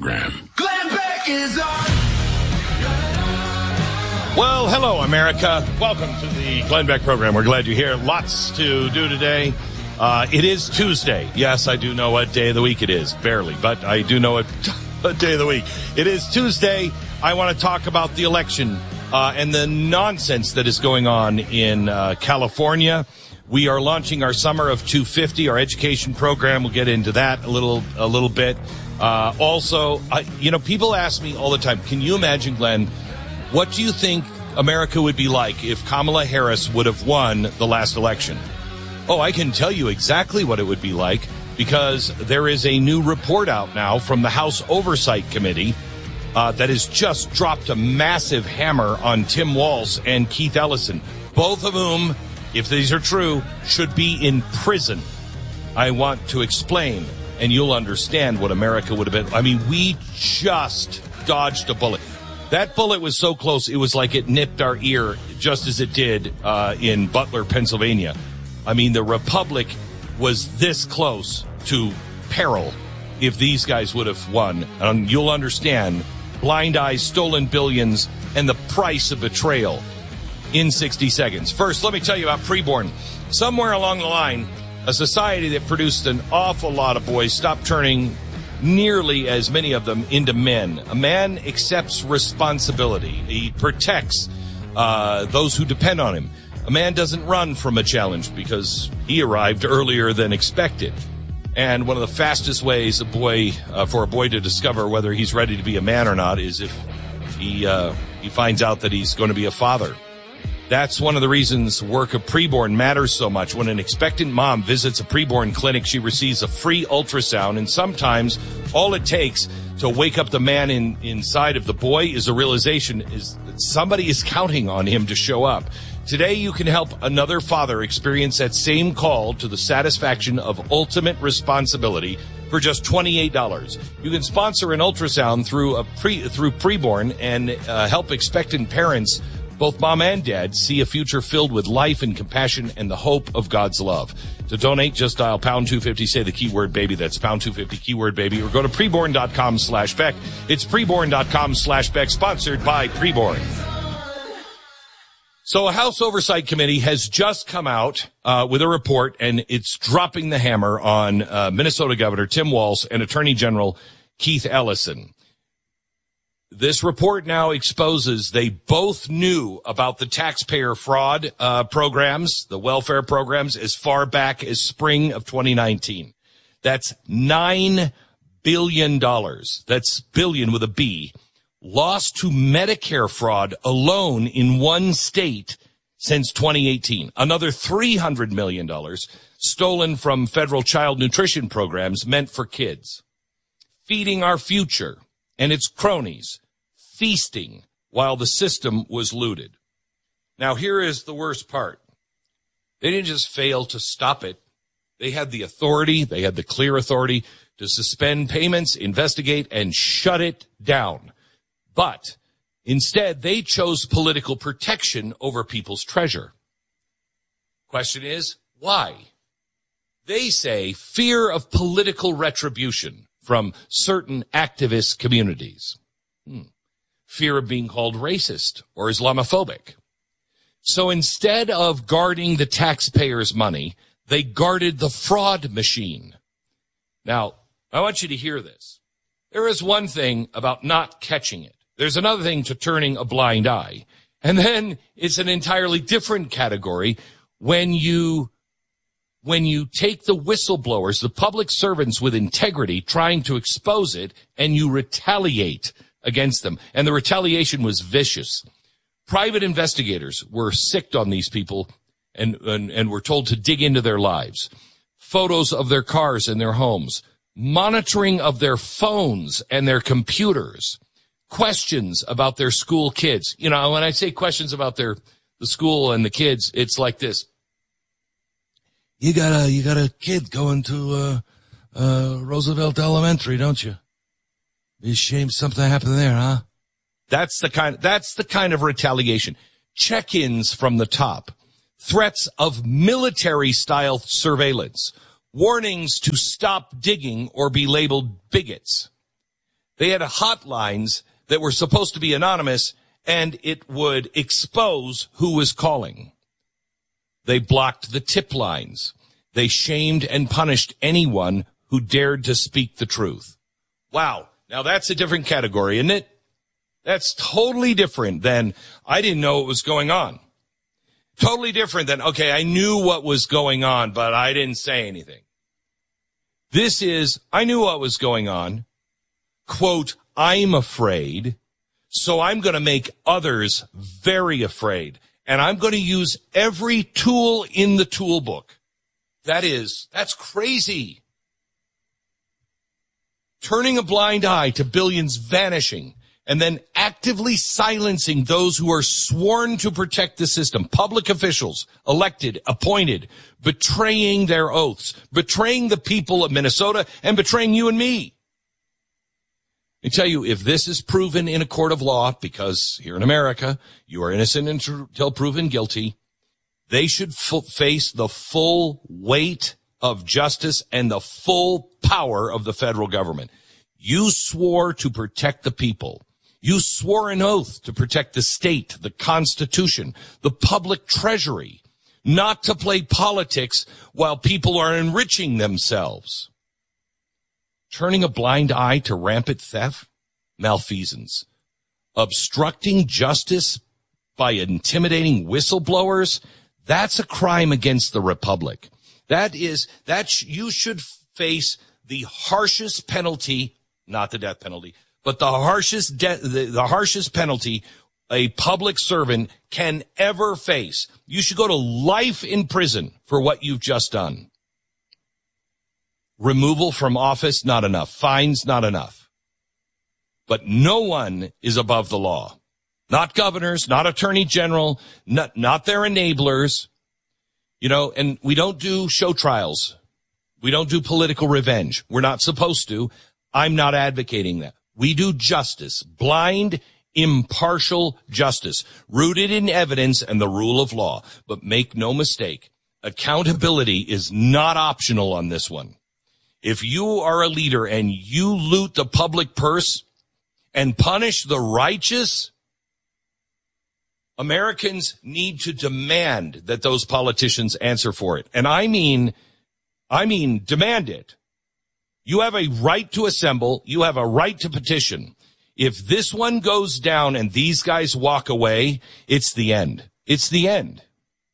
program. Glenn Beck is on. Well, hello, America. Welcome to the Glenn Beck program. We're glad you're here. Lots to do today. It is Tuesday. Yes, I do know what day of the week it is. Barely, but I do know what day of the week. It is Tuesday. I want to talk about the election and the nonsense that is going on in California. We are launching our Summer of 250, our education program. We'll get into that a little bit. Also, people ask me all the time, can you imagine, Glenn, what do you think America would be like if Kamala Harris would have won the last election? Oh, I can tell you exactly what it would be like, because there is a new report out now from the House Oversight Committee that has just dropped a massive hammer on Tim Walz and Keith Ellison, both of whom, if these are true, should be in prison. I want to explain, and you'll understand what America would have been. I mean, we just dodged a bullet. That bullet was so close, it was like it nipped our ear, just as it did in Butler, Pennsylvania. I mean, the Republic was this close to peril if these guys would have won. And you'll understand blind eyes, stolen billions, and the price of betrayal in 60 seconds. First, let me tell you about preborn. Somewhere along the line, a society that produced an awful lot of boys stopped turning nearly as many of them into men. A man accepts responsibility. He protects those who depend on him. A man doesn't run from a challenge because he arrived earlier than expected. And one of the fastest ways for a boy to discover whether he's ready to be a man or not is if he finds out that he's going to be a father. That's one of the reasons work of preborn matters so much. When an expectant mom visits a preborn clinic, she receives a free ultrasound, and sometimes all it takes to wake up the man inside of the boy is a realization is that somebody is counting on him to show up. Today, you can help another father experience that same call to the satisfaction of ultimate responsibility for just $28. You can sponsor an ultrasound through preborn and help expectant parents, both mom and dad, see a future filled with life and compassion and the hope of God's love. To donate, just dial pound 250, say the keyword baby. That's pound 250, keyword baby, or go to preborn.com/Beck. It's preborn.com/Beck, sponsored by Preborn. So a House Oversight Committee has just come out with a report, and it's dropping the hammer on Minnesota Governor Tim Walz and Attorney General Keith Ellison. This report now exposes they both knew about the taxpayer fraud programs, the welfare programs, as far back as spring of 2019. That's $9 billion. That's billion with a B. Lost to Medicare fraud alone in one state since 2018. Another $300 million stolen from federal child nutrition programs meant for kids. Feeding our future and its cronies, feasting while the system was looted. Now, here is the worst part. They didn't just fail to stop it. They had the authority, they had the clear authority to suspend payments, investigate, and shut it down. But instead, they chose political protection over people's treasure. Question is, why? They say fear of political retribution from certain activist communities. Fear of being called racist or Islamophobic. So instead of guarding the taxpayers' money, they guarded the fraud machine. Now, I want you to hear this. There is one thing about not catching it. There's another thing to turning a blind eye. And then it's an entirely different category when you take the whistleblowers, the public servants with integrity, trying to expose it, and you retaliate against them. And the retaliation was vicious. Private investigators were sicked on these people and were told to dig into their lives. Photos of their cars and their homes. Monitoring of their phones and their computers. Questions about their school kids. You know, when I say questions about the school and the kids, it's like this. You got a kid going to Roosevelt Elementary, don't you? Be ashamed something happened there, huh? That's the kind of retaliation. Check-ins from the top. Threats of military-style surveillance. Warnings to stop digging or be labeled bigots. They had hotlines that were supposed to be anonymous, and it would expose who was calling. They blocked the tip lines. They shamed and punished anyone who dared to speak the truth. Wow. Now that's a different category, isn't it? That's totally different than I didn't know what was going on. Totally different than, okay, I knew what was going on, but I didn't say anything. This is, I knew what was going on. Quote, I'm afraid, so I'm going to make others very afraid. And I'm going to use every tool in the toolbook. That's crazy. Turning a blind eye to billions vanishing and then actively silencing those who are sworn to protect the system. Public officials, elected, appointed, betraying their oaths, betraying the people of Minnesota and betraying you and me. I tell you, if this is proven in a court of law, because here in America, you are innocent until proven guilty, they should face the full weight of justice and the full power of the federal government. You swore to protect the people. You swore an oath to protect the state, the Constitution, the public treasury, not to play politics while people are enriching themselves. Turning a blind eye to rampant theft, malfeasance, obstructing justice by intimidating whistleblowers, that's a crime against the republic. You should face the harshest penalty, not the death penalty, but the harshest penalty a public servant can ever face. You should go to life in prison for what you've just done. Removal from office, not enough. Fines, not enough. But no one is above the law. Not governors, not attorney general, not their enablers. You know, and we don't do show trials. We don't do political revenge. We're not supposed to. I'm not advocating that. We do justice, blind, impartial justice, rooted in evidence and the rule of law. But make no mistake, accountability is not optional on this one. If you are a leader and you loot the public purse and punish the righteous, Americans need to demand that those politicians answer for it. And I mean demand it. You have a right to assemble. You have a right to petition. If this one goes down and these guys walk away, it's the end. It's the end.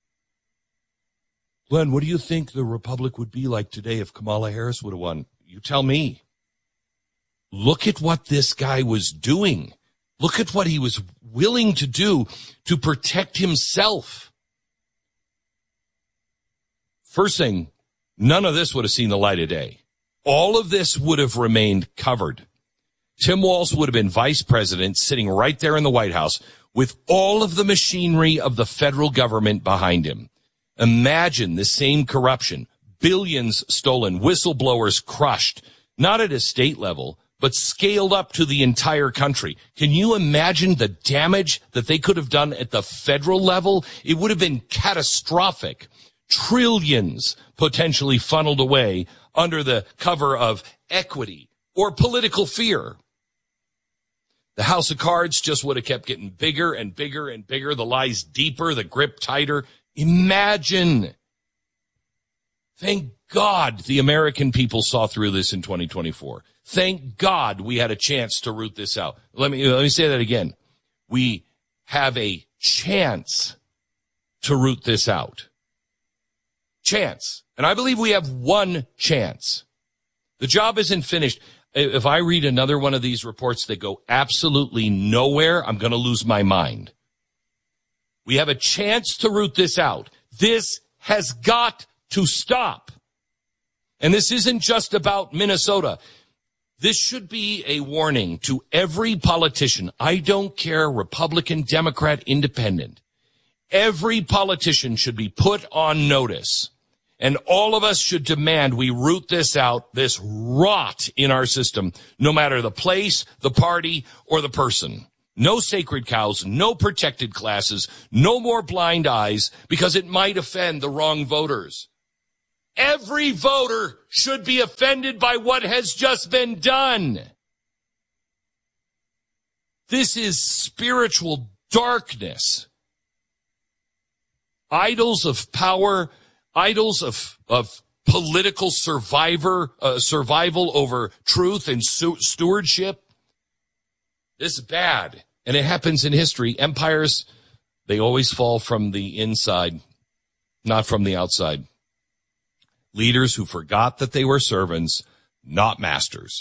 Glenn, what do you think the Republic would be like today if Kamala Harris would have won? You tell me. Look at what this guy was doing. Look at what he was willing to do to protect himself. First thing, none of this would have seen the light of day. All of this would have remained covered. Tim Walz would have been vice president sitting right there in the White House with all of the machinery of the federal government behind him. Imagine the same corruption, billions stolen, whistleblowers crushed, not at a state level, but scaled up to the entire country. Can you imagine the damage that they could have done at the federal level? It would have been catastrophic. Trillions potentially funneled away under the cover of equity or political fear. The house of cards just would have kept getting bigger and bigger and bigger, the lies deeper, the grip tighter. Imagine. Thank God the American people saw through this in 2024. Thank God we had a chance to root this out. Let me say that again. We have a chance to root this out. Chance. And I believe we have one chance. The job isn't finished. If I read another one of these reports that go absolutely nowhere, I'm going to lose my mind. We have a chance to root this out. This has got to stop. And this isn't just about Minnesota. This should be a warning to every politician. I don't care, Republican, Democrat, Independent. Every politician should be put on notice. And all of us should demand we root this out, this rot in our system, no matter the place, the party, or the person. No sacred cows, no protected classes, no more blind eyes, because it might offend the wrong voters. Every voter should be offended by what has just been done. This is spiritual darkness. Idols of power, idols of political survival over truth and stewardship. This is bad. And it happens in history. Empires, they always fall from the inside, not from the outside. Leaders who forgot that they were servants, not masters.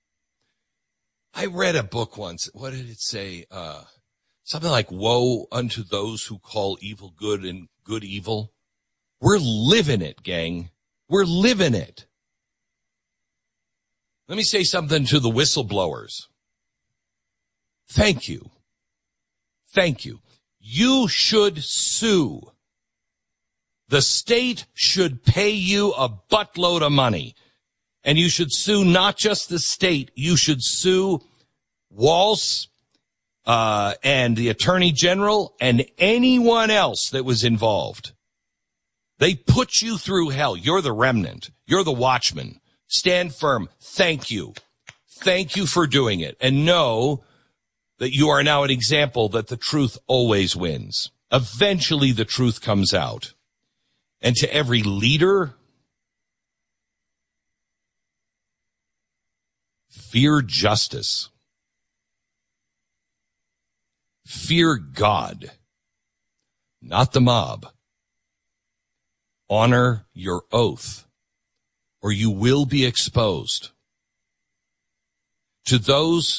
I read a book once. What did it say? Something like, woe unto those who call evil good and good evil. We're living it, gang. We're living it. Let me say something to the whistleblowers. Thank you. Thank you. You should sue. The state should pay you a buttload of money. And you should sue not just the state. You should sue Walz and the Attorney General and anyone else that was involved. They put you through hell. You're the remnant. You're the watchman. Stand firm. Thank you. Thank you for doing it. And know that you are now an example that the truth always wins. Eventually the truth comes out. And to every leader, fear justice. Fear God, not the mob. Honor your oath, or you will be exposed. To those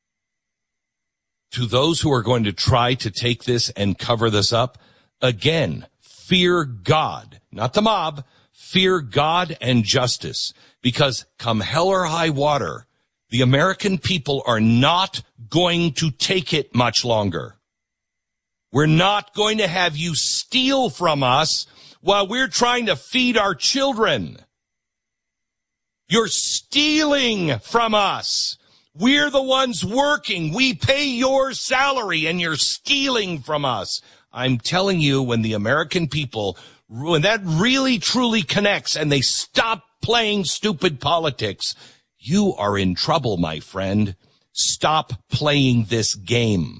who are going to try to take this and cover this up, again, fear God, not the mob. Fear God and justice, because come hell or high water, the American people are not going to take it much longer. We're not going to have you steal from us while we're trying to feed our children. You're stealing from us. We're the ones working. We pay your salary and you're stealing from us. I'm telling you, when the American people, when that really truly connects and they stop playing stupid politics, you are in trouble, my friend. Stop playing this game.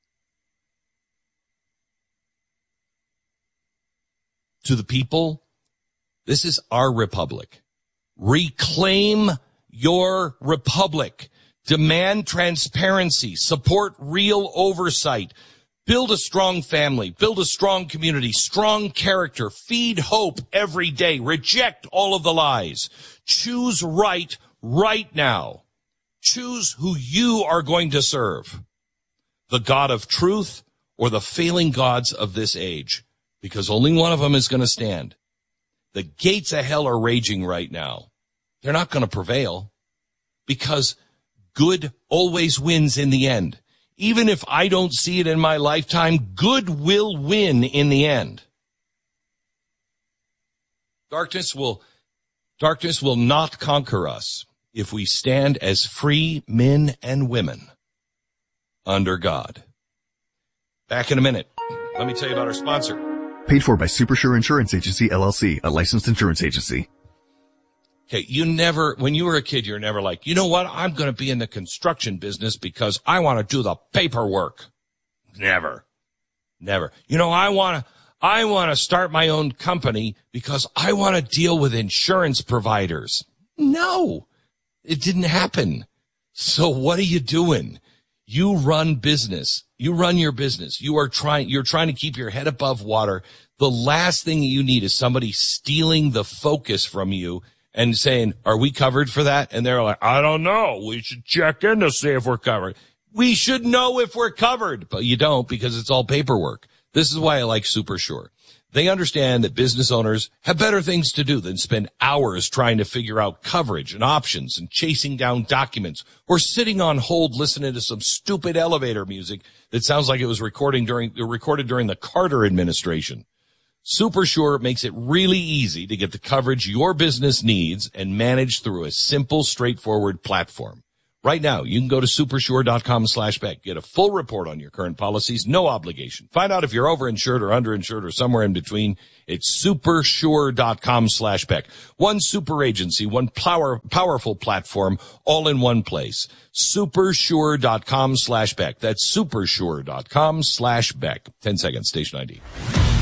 To the people, this is our republic. Reclaim your republic. Demand transparency. Support real oversight. Build a strong family. Build a strong community. Strong character. Feed hope every day. Reject all of the lies. Choose right now. Choose who you are going to serve. The God of truth or the failing gods of this age. Because only one of them is going to stand. The gates of hell are raging right now. They're not going to prevail. Because good always wins in the end. Even if I don't see it in my lifetime, good will win in the end. Darkness will not conquer us if we stand as free men and women under God. Back in a minute. Let me tell you about our sponsor. Paid for by Supersure Insurance Agency, LLC, a licensed insurance agency. Okay, when you were a kid, you're never like, you know what, I'm going to be in the construction business because I want to do the paperwork. Never. You know, I want to start my own company because I want to deal with insurance providers. No, it didn't happen. So what are you doing? You run business. You run your business. You're trying to keep your head above water. The last thing you need is somebody stealing the focus from you and saying, are we covered for that? And they're like, I don't know. We should check in to see if we're covered. We should know if we're covered, but you don't because it's all paperwork. This is why I like Supersure. They understand that business owners have better things to do than spend hours trying to figure out coverage and options and chasing down documents or sitting on hold listening to some stupid elevator music that sounds like it was recorded during the Carter administration. Supersure makes it really easy to get the coverage your business needs and manage through a simple, straightforward platform. Right now, you can go to supersure.com/Beck. Get a full report on your current policies, no obligation. Find out if you're overinsured or underinsured or somewhere in between. It's supersure.com/Beck. One super agency, one powerful platform, all in one place. Supersure.com/Beck. That's supersure.com/Beck. 10 seconds, station ID.